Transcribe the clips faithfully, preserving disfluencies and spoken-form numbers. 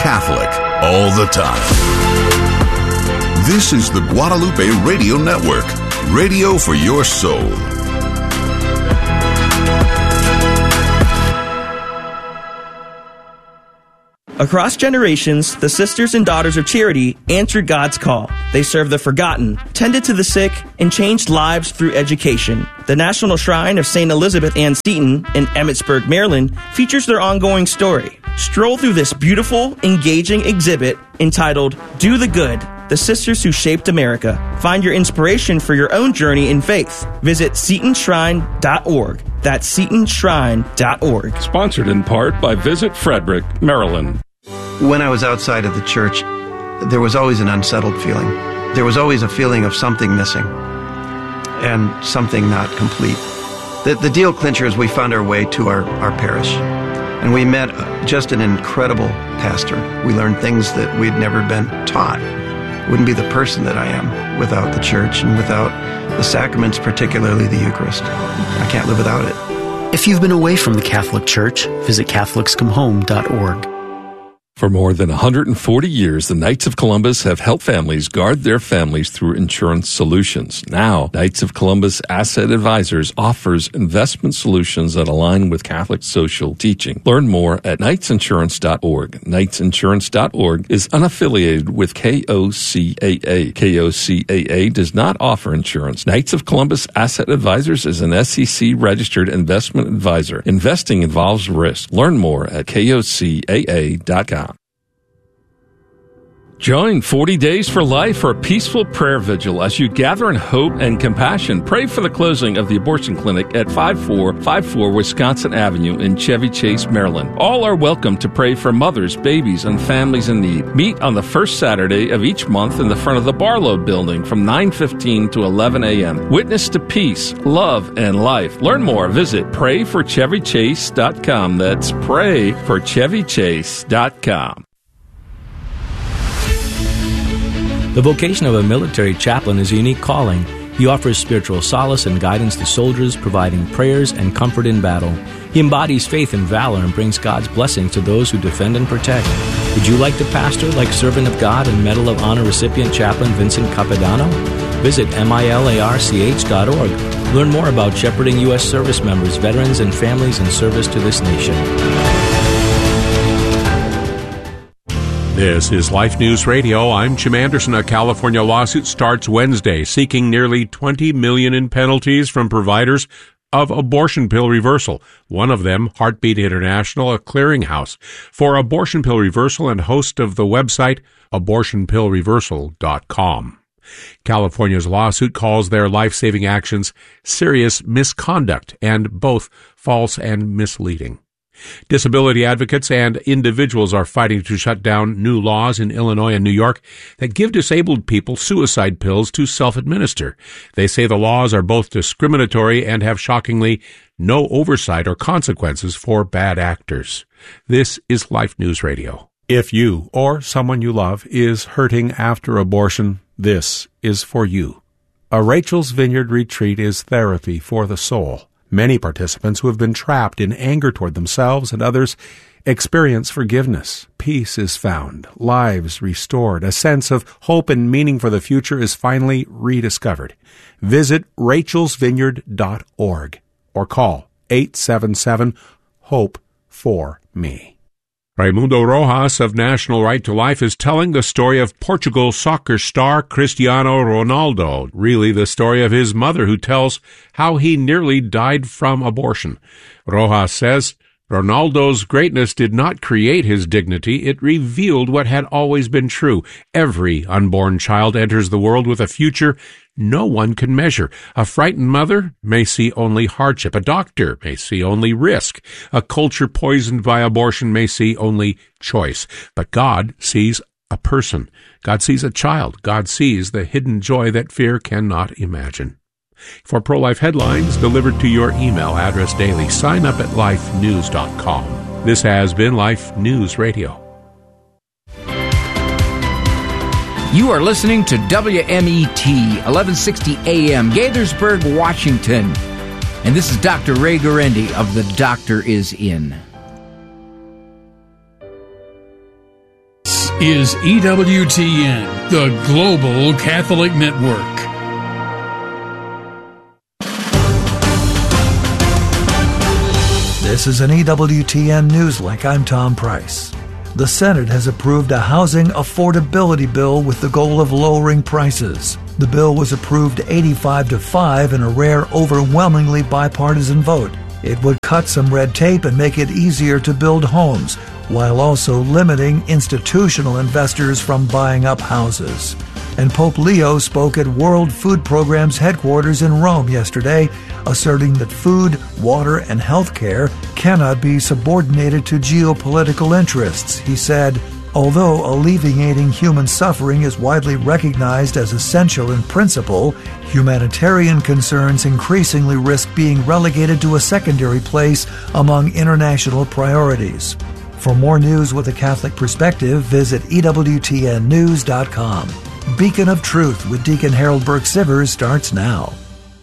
Catholic all the time. This is the Guadalupe Radio Network, radio for your soul. Across generations, the Sisters and Daughters of Charity answered God's call. They served the forgotten, tended to the sick, and changed lives through education. The National Shrine of Saint Elizabeth Ann Seton in Emmitsburg, Maryland, features their ongoing story. Stroll through this beautiful, engaging exhibit entitled Do the Good, The Sisters Who Shaped America. Find your inspiration for your own journey in faith. Visit seton shrine dot org. That's seton shrine dot org. Sponsored in part by Visit Frederick, Maryland. When I was outside of the church, there was always an unsettled feeling. There was always a feeling of something missing and something not complete. The, the deal clincher is we found our way to our, our parish, and we met just an incredible pastor. We learned things that we'd never been taught. Wouldn't be the person that I am without the church and without the sacraments, particularly the Eucharist. I can't live without it. If you've been away from the Catholic Church, visit catholics come home dot org. For more than one hundred forty years, the Knights of Columbus have helped families guard their families through insurance solutions. Now, Knights of Columbus Asset Advisors offers investment solutions that align with Catholic social teaching. Learn more at knights insurance dot org. knights insurance dot org is unaffiliated with K O C A A. K O C A A does not offer insurance. Knights of Columbus Asset Advisors is an S E C-registered investment advisor. Investing involves risk. Learn more at K O C A A dot com. Join forty Days for Life for a peaceful prayer vigil as you gather in hope and compassion. Pray for the closing of the abortion clinic at five four five four Wisconsin Avenue in Chevy Chase, Maryland. All are welcome to pray for mothers, babies, and families in need. Meet on the first Saturday of each month in the front of the Barlow Building from nine fifteen to eleven a.m. Witness to peace, love, and life. Learn more. Visit pray for chevy chase dot com. That's pray for chevy chase dot com. The vocation of a military chaplain is a unique calling. He offers spiritual solace and guidance to soldiers, providing prayers and comfort in battle. He embodies faith and valor and brings God's blessings to those who defend and protect. Would you like to pastor like Servant of God and Medal of Honor recipient Chaplain Vincent Capodanno? Visit milarch dot org. Learn more about shepherding U S service members, veterans, and families in service to this nation. This is Life News Radio. I'm Jim Anderson. A California lawsuit starts Wednesday seeking nearly twenty million dollars in penalties from providers of abortion pill reversal. One of them, Heartbeat International, a clearinghouse for abortion pill reversal and host of the website abortion pill reversal dot com. California's lawsuit calls their life-saving actions serious misconduct and both false and misleading. Disability advocates and individuals are fighting to shut down new laws in Illinois and New York that give disabled people suicide pills to self-administer. They say the laws are both discriminatory and have shockingly no oversight or consequences for bad actors. This is Life News Radio. If you or someone you love is hurting after abortion, this is for you. A Rachel's Vineyard retreat is therapy for the soul. Many participants who have been trapped in anger toward themselves and others experience forgiveness. Peace is found, lives restored, a sense of hope and meaning for the future is finally rediscovered. Visit rachels vineyard dot org or call eight seven seven, HOPE for me. Raimundo Rojas of National Right to Life is telling the story of Portugal soccer star Cristiano Ronaldo, really the story of his mother, who tells how he nearly died from abortion. Rojas says Ronaldo's greatness did not create his dignity, it revealed what had always been true. Every unborn child enters the world with a future no one can measure. A frightened mother may see only hardship. A doctor may see only risk. A culture poisoned by abortion may see only choice. But God sees a person. God sees a child. God sees the hidden joy that fear cannot imagine. For pro-life headlines delivered to your email address daily, sign up at life news dot com. This has been Life News Radio. You are listening to W M E T, eleven sixty A M, Gaithersburg, Washington. And this is Doctor Ray Guarendi of The Doctor Is In. is E W T N, the Global Catholic Network. This is an E W T N Newslink. I'm Tom Price. The Senate has approved a housing affordability bill with the goal of lowering prices. The bill was approved eighty-five to five in a rare, overwhelmingly bipartisan vote. It would cut some red tape and make it easier to build homes, while also limiting institutional investors from buying up houses. And Pope Leo spoke at World Food Program's headquarters in Rome yesterday, asserting that food, water, and health care cannot be subordinated to geopolitical interests. He said, although alleviating human suffering is widely recognized as essential in principle, humanitarian concerns increasingly risk being relegated to a secondary place among international priorities. For more news with a Catholic perspective, visit E W T N news dot com. Beacon of Truth with Deacon Harold Burke-Sivers starts now.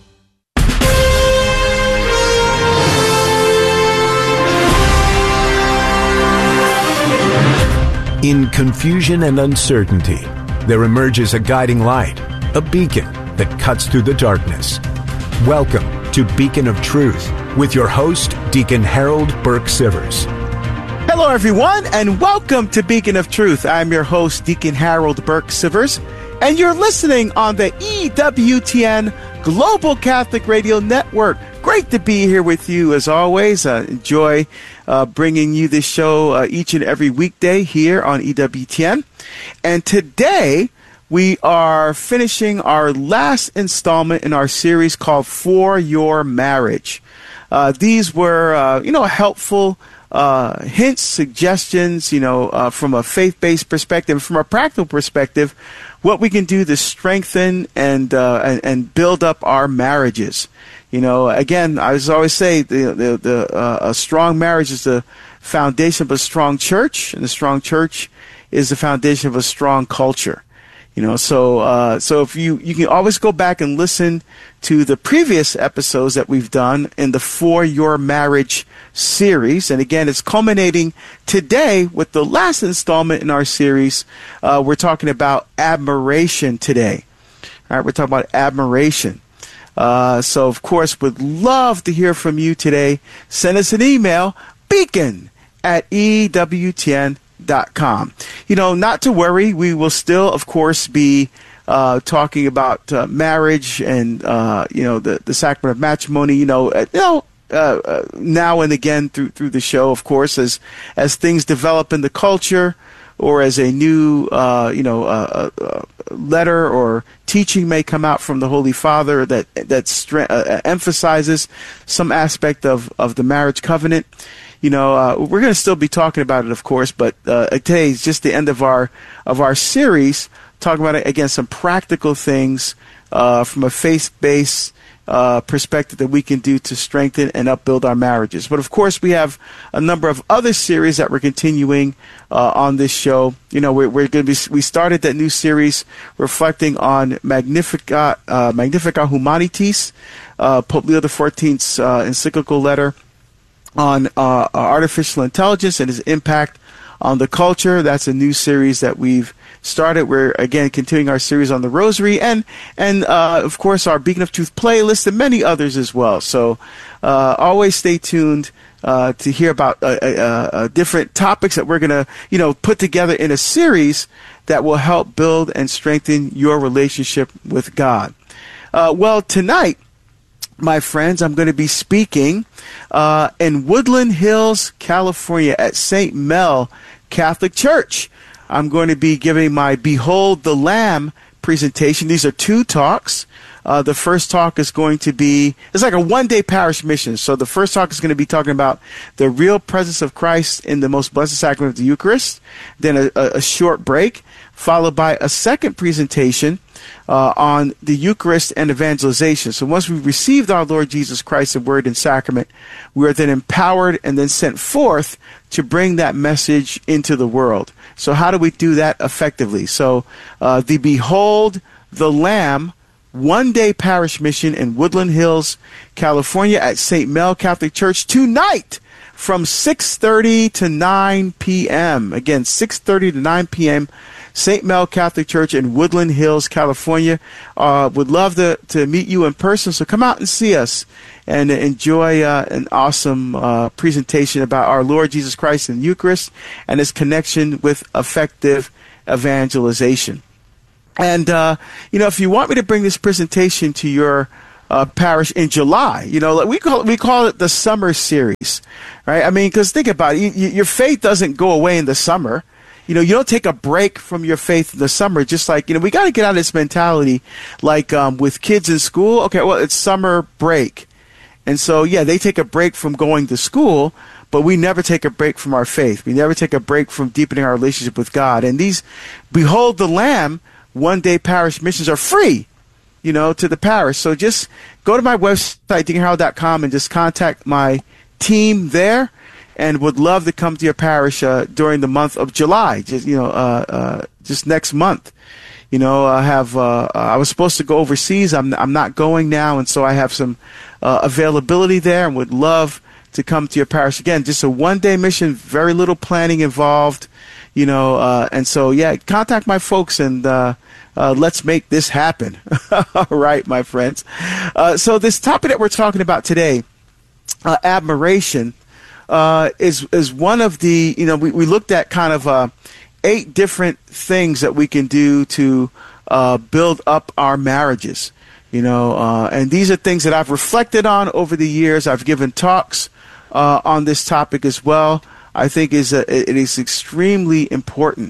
In confusion and uncertainty, there emerges a guiding light, a beacon that cuts through the darkness. Welcome to Beacon of Truth with your host, Deacon Harold Burke-Sivers. Hello, everyone, and welcome to Beacon of Truth. I'm your host, Deacon Harold Burke-Sivers, and you're listening on the E W T N Global Catholic Radio Network. Great to be here with you, as always. Uh, enjoy uh, bringing you this show uh, each and every weekday here on E W T N. And today, we are finishing our last installment in our series called For Your Marriage. Uh, these were, uh, you know, helpful uh, hints, suggestions, you know, uh, from a faith-based perspective, from a practical perspective, what we can do to strengthen and uh, and, and build up our marriages. You know, again, I always say the the, the uh, a strong marriage is the foundation of a strong church, and a strong church is the foundation of a strong culture. You know, so uh, so if you you can always go back and listen to the previous episodes that we've done in the For Your Marriage series, and again, it's culminating today with the last installment in our series. Uh, we're talking about admiration today. All right, we're talking about admiration. Uh, so, of course, would love to hear from you today. Send us an email, beacon at E W T N dot com. You know, not to worry. We will still, of course, be uh, talking about uh, marriage and, uh, you know, the, the sacrament of matrimony, you know, uh, you know, uh, uh, now and again through through the show, of course, as as things develop in the culture, or as a new, uh, you know, uh, uh, letter or teaching may come out from the Holy Father that that stre- uh, emphasizes some aspect of, of the marriage covenant. You know, uh, we're going to still be talking about it, of course, but uh, today is just the end of our of our series, talking about, again, some practical things uh, from a faith-based Uh, perspective that we can do to strengthen and upbuild our marriages. But of course, we have a number of other series that we're continuing uh, on this show. You know, we're, we're going to be. We started that new series reflecting on Magnificat, uh, Magnificat Humanitas, uh, Pope Leo the fourteenth's uh, encyclical letter on uh, artificial intelligence and its impact on the culture. That's a new series that we've started. We're, again, continuing our series on the Rosary and, and uh, of course, our Beacon of Truth playlist and many others as well. So uh, always stay tuned uh, to hear about uh, uh, uh, different topics that we're going to, you know, put together in a series that will help build and strengthen your relationship with God. Uh, well, tonight, my friends, I'm going to be speaking uh, in Woodland Hills, California at Saint Mel Catholic Church. I'm going to be giving my Behold the Lamb presentation. These are two talks. Uh, the first talk is going to be, it's like a one-day parish mission. So the first talk is going to be talking about the real presence of Christ in the most blessed sacrament of the Eucharist. Then a, a, a short break, followed by a second presentation uh, on the Eucharist and evangelization. So once we've received our Lord Jesus Christ in word and sacrament, we are then empowered and then sent forth to bring that message into the world. So how do we do that effectively? So uh, the Behold the Lamb one-day parish mission in Woodland Hills, California at Saint Mel Catholic Church tonight from six thirty to nine p.m. Again, six thirty to nine p.m. Saint Mel Catholic Church in Woodland Hills, California. Uh, would love to, to meet you in person, so come out and see us and enjoy uh, an awesome uh, presentation about our Lord Jesus Christ in the Eucharist and his connection with effective evangelization. And, uh, you know, if you want me to bring this presentation to your uh, parish in July, you know, we call it, we call it the summer series, right? I mean, because think about it, you, you, your faith doesn't go away in the summer. You know, you don't take a break from your faith in the summer, just like, you know, we got to get out of this mentality like um, with kids in school. Okay, well, it's summer break. And so, yeah, they take a break from going to school, but we never take a break from our faith. We never take a break from deepening our relationship with God. And these Behold the Lamb one-day parish missions are free, you know, to the parish. So just go to my website, deacon harold dot com, and just contact my team there. And would love to come to your parish uh, during the month of July, just you know, uh, uh, just next month. You know, I have. Uh, I was supposed to go overseas. I'm I'm not going now, and so I have some uh, availability there, and would love to come to your parish again. Just a one-day mission, very little planning involved. You know, uh, and so yeah, contact my folks and uh, uh, let's make this happen. All right, my friends. Uh, so this topic that we're talking about today, uh, admiration. Uh, is is one of the, you know, we, we looked at kind of uh, eight different things that we can do to uh, build up our marriages, you know, uh, and these are things that I've reflected on over the years. I've given talks uh, on this topic as well. I think is a, it is extremely important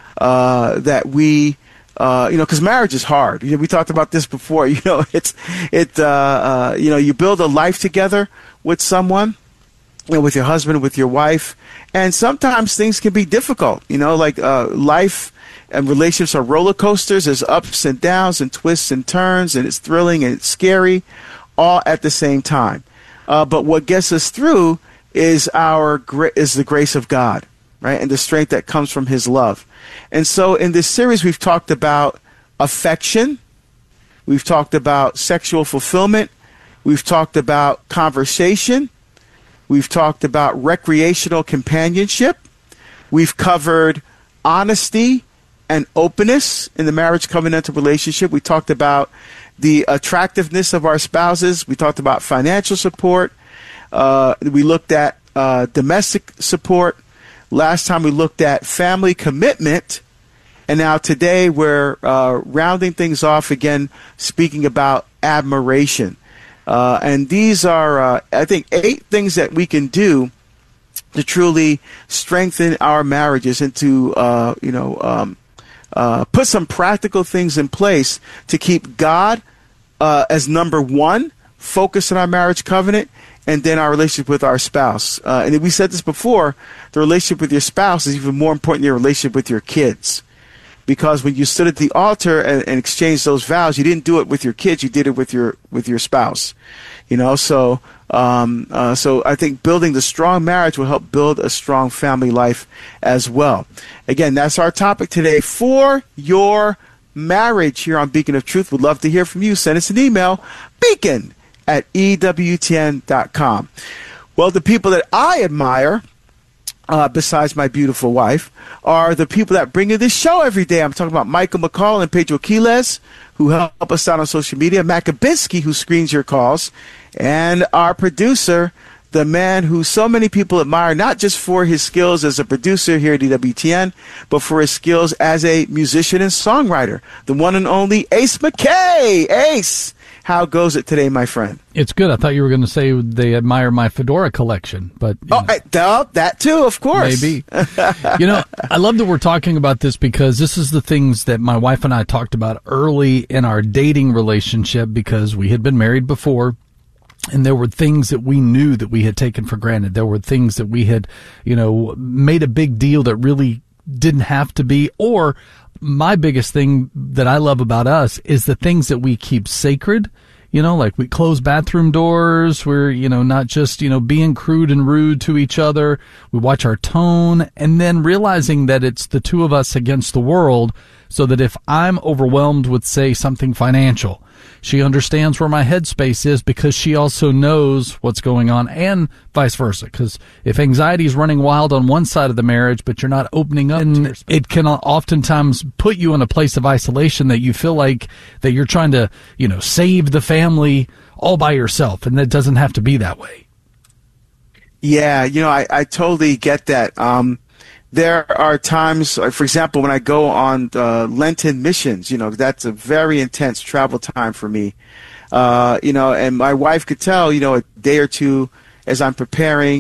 uh, that we, uh, you know, because marriage is hard. You know, we talked about this before. You know, it's it, uh, uh, you know, you build a life together with someone. You know, with your husband, with your wife, and sometimes things can be difficult. You know, like uh, life and relationships are roller coasters. There's ups and downs and twists and turns, and it's thrilling and it's scary, all at the same time. Uh, but what gets us through is our is the grace of God, right, and the strength that comes from His love. And so, in this series, we've talked about affection, we've talked about sexual fulfillment, we've talked about conversation. We've talked about recreational companionship. We've covered honesty and openness in the marriage covenantal relationship. We talked about the attractiveness of our spouses. We talked about financial support. Uh, we looked at uh, domestic support. Last time we looked at family commitment. And now today we're uh, rounding things off again, speaking about admiration. Uh, and these are, uh, I think, eight things that we can do to truly strengthen our marriages and to, uh, you know, um, uh, put some practical things in place to keep God uh, as number one, focus on our marriage covenant, and then our relationship with our spouse. Uh, and we said this before, the relationship with your spouse is even more important than your relationship with your kids. Because when you stood at the altar and, and exchanged those vows, you didn't do it with your kids; you did it with your with your spouse. You know, so um, uh, so I think building the strong marriage will help build a strong family life as well. Again, that's our topic today for your marriage here on Beacon of Truth. We'd love to hear from you. Send us an email, beacon at E W T N dot com. Well, the people that I admire, Uh, besides my beautiful wife, are the people that bring you this show every day. I'm talking about Michael McCall and Pedro Quiles, who help us out on social media, Matt Kabinski, who screens your calls, and our producer, the man who so many people admire, not just for his skills as a producer here at E W T N, but for his skills as a musician and songwriter, the one and only Ace McKay. Ace, how goes it today, my friend? It's good. I thought you were going to say they admire my fedora collection, but oh, I, that too, of course. Maybe. You know, I love that we're talking about this because this is the things that my wife and I talked about early in our dating relationship because we had been married before. And there were things that we knew that we had taken for granted. There were things that we had, you know, made a big deal that really didn't have to be. Or my biggest thing that I love about us is the things that we keep sacred. You know, like we close bathroom doors. We're, you know, not just, you know, being crude and rude to each other. We watch our tone and then realizing that it's the two of us against the world so that if I'm overwhelmed with, say, something financial, she understands where my headspace is because she also knows what's going on, and vice versa. Because if anxiety is running wild on one side of the marriage, but you're not opening up, to it can oftentimes put you in a place of isolation that you feel like that you're trying to, you know, save the family all by yourself, and that doesn't have to be that way. Yeah, you know, I, I totally get that. Um, there are times, like, for example, when I go on uh, Lenten missions, you know, that's a very intense travel time for me. Uh, you know, and my wife could tell, you know, a day or two as I'm preparing,